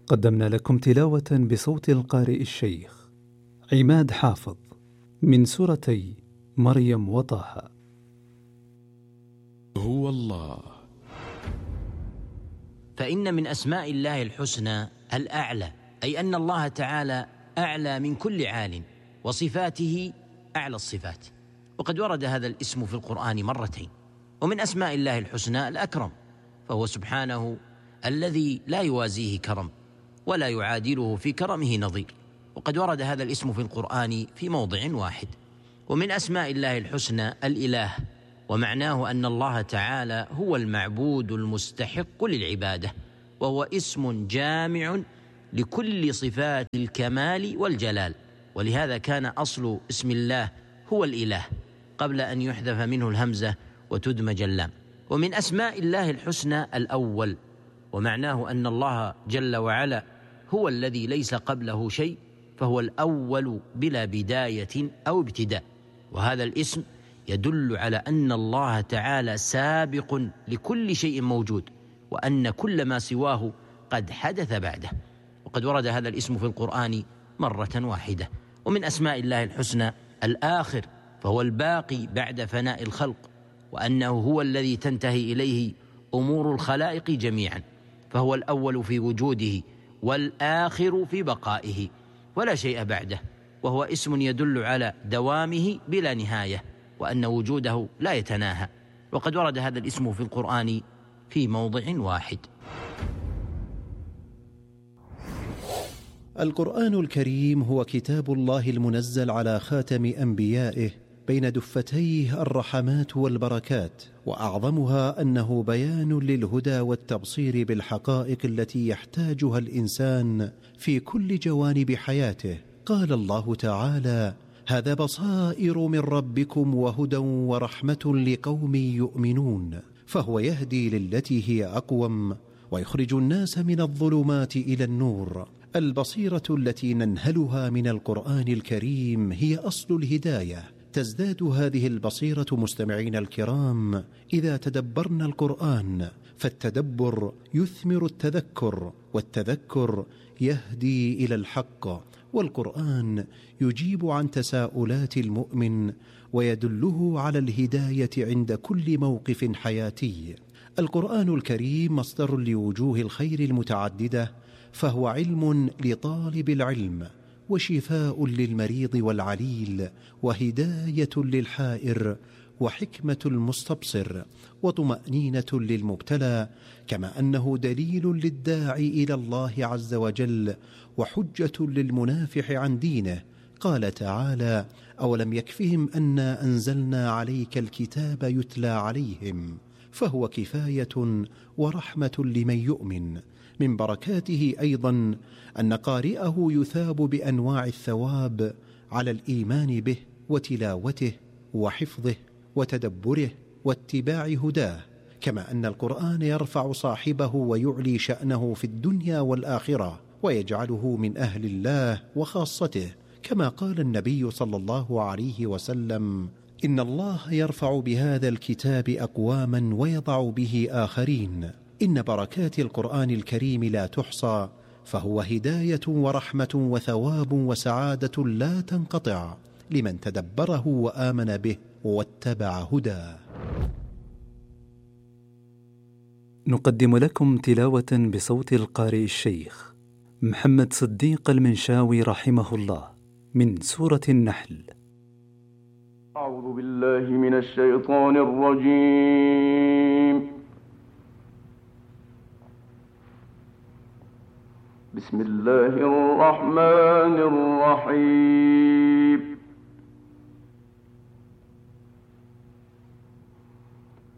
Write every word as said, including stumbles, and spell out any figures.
قدمنا لكم تلاوة بصوت القارئ الشيخ عماد حافظ من سورتي مريم وطه. هو الله. فإن من أسماء الله الحسنى الأعلى، أي أن الله تعالى أعلى من كل عال، وصفاته أعلى الصفات. وقد ورد هذا الاسم في القرآن مرتين. ومن أسماء الله الحسنى الأكرم، فهو سبحانه الذي لا يوازيه كرم ولا يعادله في كرمه نظير، وقد ورد هذا الاسم في القرآن في موضع واحد. ومن أسماء الله الحسنى الإله، ومعناه أن الله تعالى هو المعبود المستحق للعبادة، وهو اسم جامع لكل صفات الكمال والجلال، ولهذا كان أصل اسم الله هو الإله قبل أن يحذف منه الهمزة وتدمج اللام. ومن أسماء الله الحسنى الأول، ومعناه أن الله جل وعلا هو الذي ليس قبله شيء، فهو الأول بلا بداية أو ابتداء. وهذا الاسم يدل على أن الله تعالى سابق لكل شيء موجود، وأن كل ما سواه قد حدث بعده. وقد ورد هذا الاسم في القرآن مرة واحدة. ومن أسماء الله الحسنى الآخر، فهو الباقي بعد فناء الخلق، وأنه هو الذي تنتهي إليه أمور الخلائق جميعا، فهو الأول في وجوده والآخر في بقائه ولا شيء بعده، وهو اسم يدل على دوامه بلا نهاية، وأن وجوده لا يتناهى. وقد ورد هذا الاسم في القرآن في موضع واحد. القرآن الكريم هو كتاب الله المنزل على خاتم أنبيائه بين دفتيه الرحمات والبركات، وأعظمها أنه بيان للهدى والتبصير بالحقائق التي يحتاجها الإنسان في كل جوانب حياته. قال الله تعالى: هذا بصائر من ربكم وهدى ورحمة لقوم يؤمنون. فهو يهدي للتي هي أقوم ويخرج الناس من الظلمات إلى النور. البصيرة التي ننهلها من القرآن الكريم هي أصل الهداية. تزداد هذه البصيرة مستمعين الكرام إذا تدبرنا القرآن، فالتدبر يثمر التذكر، والتذكر يهدي إلى الحق، والقرآن يجيب عن تساؤلات المؤمن ويدله على الهداية عند كل موقف حياتي. القرآن الكريم مصدر لوجوه الخير المتعددة، فهو علم لطالب العلم، وشفاء للمريض والعليل، وهداية للحائر، وحكمة المستبصر، وطمأنينة للمبتلى، كما أنه دليل للداعي إلى الله عز وجل، وحجة للمنافح عن دينه. قال تعالى: أولم يكفهم أنا أنزلنا عليك الكتاب يتلى عليهم. فهو كفاية ورحمة لمن يؤمن. من بركاته أيضا أن قارئه يثاب بأنواع الثواب على الإيمان به وتلاوته وحفظه وتدبره واتباع هداه، كما أن القرآن يرفع صاحبه ويعلي شأنه في الدنيا والآخرة، ويجعله من أهل الله وخاصته، كما قال النبي صلى الله عليه وسلم: إن الله يرفع بهذا الكتاب أقواما ويضع به آخرين. إن بركات القرآن الكريم لا تحصى، فهو هداية ورحمة وثواب وسعادة لا تنقطع لمن تدبره وآمن به واتبع هداه. نقدم لكم تلاوة بصوت القارئ الشيخ محمد صديق المنشاوي رحمه الله من سورة النحل. أعوذ بالله من الشيطان الرجيم. بسم الله الرحمن الرحيم.